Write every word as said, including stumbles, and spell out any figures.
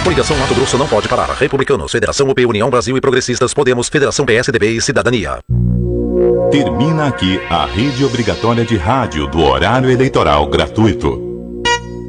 Coligação Mato Grosso não pode parar. Republicanos, Federação U P, União Brasil e Progressistas, Podemos, Federação P S D B e Cidadania. Termina aqui a rede obrigatória de rádio do horário eleitoral gratuito.